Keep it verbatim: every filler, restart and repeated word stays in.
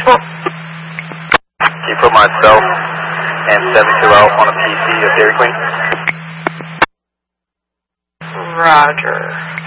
Can you put myself and seven two out on a P C of Dairy Queen? Roger.